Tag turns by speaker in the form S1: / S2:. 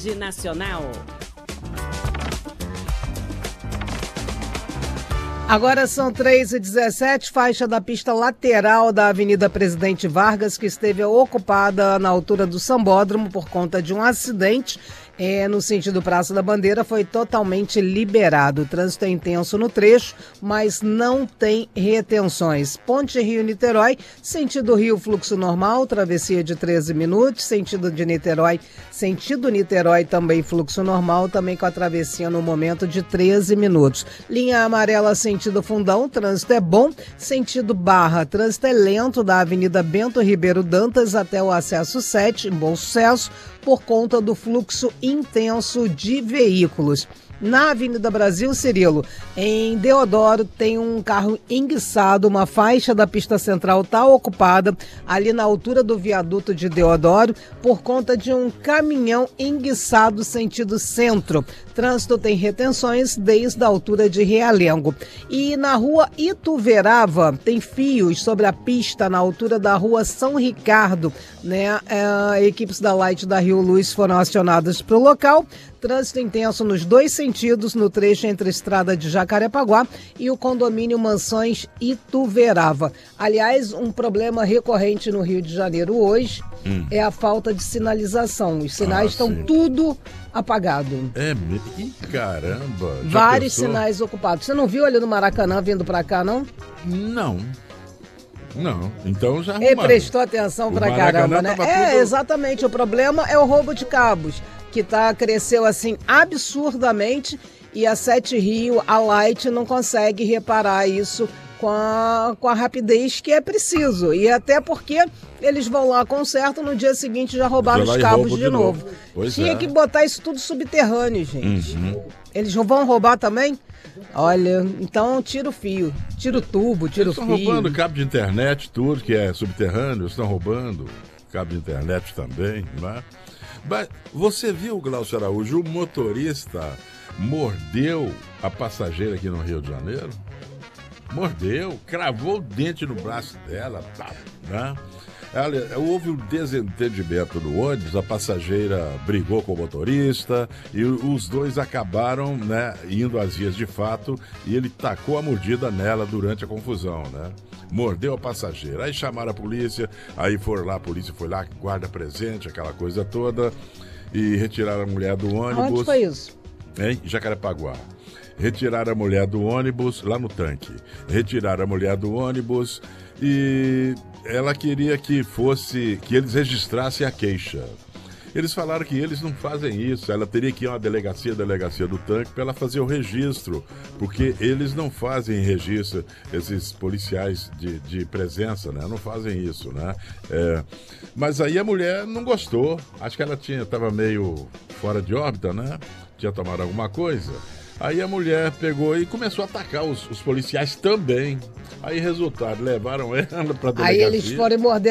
S1: Rede Nacional.
S2: Agora são 3h17, faixa da pista lateral da Avenida Presidente Vargas, que esteve ocupada na altura do Sambódromo por conta de um acidente. No sentido Praça da Bandeira, foi totalmente liberado. O trânsito é intenso no trecho, mas não tem retenções. Ponte Rio-Niterói, sentido Rio, fluxo normal, travessia de 13 minutos. Sentido Niterói também fluxo normal, também com a travessia no momento de 13 minutos. Linha amarela, sentido Fundão, trânsito é bom. Sentido Barra, trânsito é lento da Avenida Bento Ribeiro Dantas até o acesso 7, em bom sucesso, por conta do fluxo intenso de veículos. Na Avenida Brasil, Cirilo, em Deodoro, tem um carro enguiçado, uma faixa da pista central está ocupada, ali na altura do viaduto de Deodoro, por conta de um caminhão enguiçado sentido centro. Trânsito tem retenções desde a altura de Realengo. E na rua Ituverava, tem fios sobre a pista na altura da rua São Ricardo, né? Equipes da Light da Rio Luz foram acionadas para o local. Trânsito intenso nos dois sentidos, no trecho entre a estrada de Jacarepaguá e o condomínio Mansões Ituverava. Aliás, um problema recorrente no Rio de Janeiro hoje é a falta de sinalização. Os sinais estão tudo apagado.
S3: Caramba!
S2: Vários sinais ocupados. Você não viu ali no Maracanã vindo pra cá, não?
S3: Não. Então já
S2: Ele prestou atenção pra caramba, né? Exatamente. O problema é o roubo de cabos, que cresceu assim absurdamente, e a Sete Rio, a Light, não consegue reparar isso com a rapidez que é preciso. E até porque eles vão lá, consertam, no dia seguinte já roubaram os cabos de novo. Tinha que botar isso tudo subterrâneo, gente. Eles vão roubar também? Olha, então tira o fio, tira o tubo, tira o fio.
S3: Estão roubando cabo de internet, tudo que é subterrâneo, estão roubando cabo de internet também, né? Mas você viu, Glaucio Araújo, o motorista mordeu a passageira aqui no Rio de Janeiro? Mordeu, cravou o dente no braço dela, né? Houve um desentendimento no ônibus, a passageira brigou com o motorista e os dois acabaram, né, indo às vias de fato, e ele tacou a mordida nela durante a confusão, né? Mordeu a passageira, aí chamaram a polícia, aí a polícia foi lá, guarda presente, aquela coisa toda, e retiraram a mulher do ônibus.
S2: Onde foi isso?
S3: Em Jacarepaguá. Retiraram a mulher do ônibus, lá no tanque. Retiraram a mulher do ônibus e ela queria que eles registrassem a queixa. Eles falaram que eles não fazem isso, ela teria que ir a uma delegacia do tanque para ela fazer o registro, porque eles não fazem registro, esses policiais de presença, né? Não fazem isso, né? Mas aí a mulher não gostou, acho que ela estava meio fora de órbita, né? Tinha tomado alguma coisa. Aí a mulher pegou e começou a atacar os policiais também. Aí, resultado, levaram ela para a delegacia.
S2: Aí eles foram morder